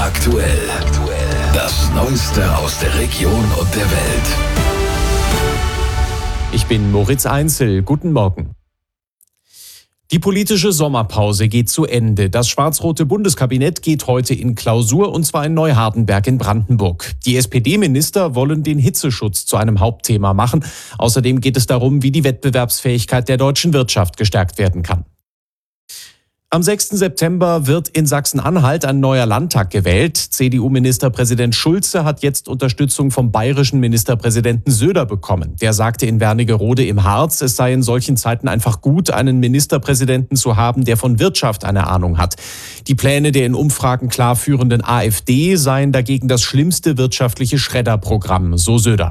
aktuell. Das Neueste aus der Region und der Welt. Ich bin Moritz Einzel. Guten Morgen. Die politische Sommerpause geht zu Ende. Das schwarz-rote Bundeskabinett geht heute in Klausur, und zwar in Neuhardenberg in Brandenburg. Die SPD-Minister wollen den Hitzeschutz zu einem Hauptthema machen. Außerdem geht es darum, wie die Wettbewerbsfähigkeit der deutschen Wirtschaft gestärkt werden kann. Am 6. September wird in Sachsen-Anhalt ein neuer Landtag gewählt. CDU-Ministerpräsident Schulze hat jetzt Unterstützung vom bayerischen Ministerpräsidenten Söder bekommen. Der sagte in Wernigerode im Harz, es sei in solchen Zeiten einfach gut, einen Ministerpräsidenten zu haben, der von Wirtschaft eine Ahnung hat. Die Pläne der in Umfragen klar führenden AfD seien dagegen das schlimmste wirtschaftliche Schredderprogramm, so Söder.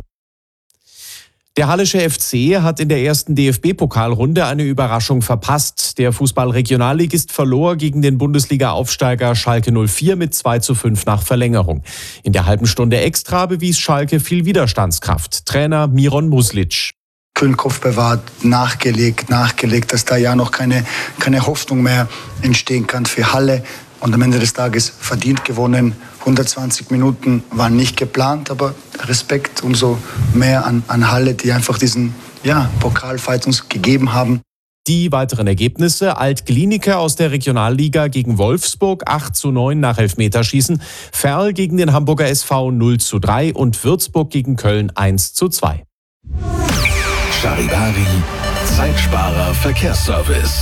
Der Hallische FC hat in der ersten DFB-Pokalrunde eine Überraschung verpasst. Der Fußball-Regionalligist verlor gegen den Bundesliga-Aufsteiger Schalke 04 mit 2:5 nach Verlängerung. In der halben Stunde extra bewies Schalke viel Widerstandskraft. Trainer Miron Muslic: Kühlen Kopf bewahrt, nachgelegt, dass da ja noch keine Hoffnung mehr entstehen kann für Halle. Und am Ende des Tages verdient gewonnen. 120 Minuten waren nicht geplant, aber Respekt umso mehr an Halle, die einfach diesen Pokalfight uns gegeben haben. Die weiteren Ergebnisse: Alt-Glienicke aus der Regionalliga gegen Wolfsburg 8:9 nach Elfmeterschießen, Verl gegen den Hamburger SV 0:3 und Würzburg gegen Köln 1:2. Charivari, Zeitsparer Verkehrsservice.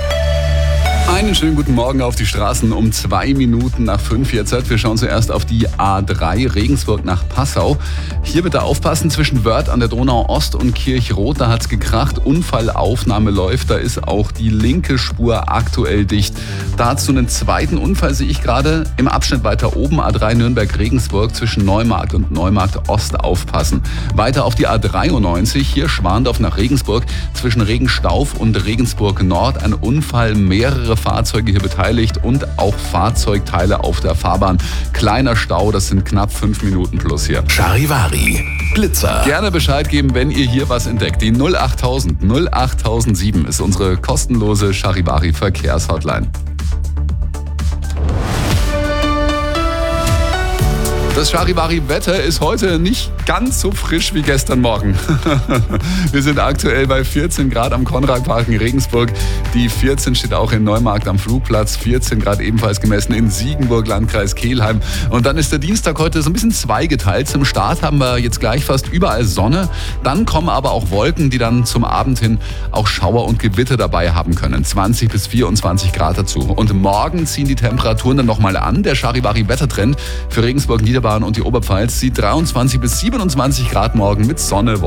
Einen schönen guten Morgen auf die Straßen um 2 Minuten nach 5 jetzt. Wir schauen zuerst auf die A3 Regensburg nach Passau. Hier bitte aufpassen, zwischen Wörth an der Donau Ost und Kirchroth, da hat's gekracht. Unfallaufnahme läuft, da ist auch die linke Spur aktuell dicht. Dazu einen zweiten Unfall sehe ich gerade im Abschnitt weiter oben, A3 Nürnberg-Regensburg zwischen Neumarkt und Neumarkt Ost aufpassen. Weiter auf die A93, hier Schwandorf nach Regensburg, zwischen Regenstauf und Regensburg Nord ein Unfall, mehrere Fahrzeuge hier beteiligt und auch Fahrzeugteile auf der Fahrbahn. Kleiner Stau, das sind knapp 5 Minuten plus hier. Charivari, Blitzer. Gerne Bescheid geben, wenn ihr hier was entdeckt. Die 08000 08007 ist unsere kostenlose Charivari Verkehrshotline. Das Charivari-Wetter ist heute nicht ganz so frisch wie gestern Morgen. Wir sind aktuell bei 14 Grad am Konradpark in Regensburg. Die 14 steht auch in Neumarkt am Flugplatz. 14 Grad ebenfalls gemessen in Siegenburg, Landkreis Kelheim. Und dann ist der Dienstag heute so ein bisschen zweigeteilt. Zum Start haben wir jetzt gleich fast überall Sonne. Dann kommen aber auch Wolken, die dann zum Abend hin auch Schauer und Gewitter dabei haben können. 20 bis 24 Grad dazu. Und morgen ziehen die Temperaturen dann nochmal an. Der Charivari-Wettertrend für Regensburg, Niederbayern und die Oberpfalz sieht 23 bis 27 Grad morgen mit Sonne.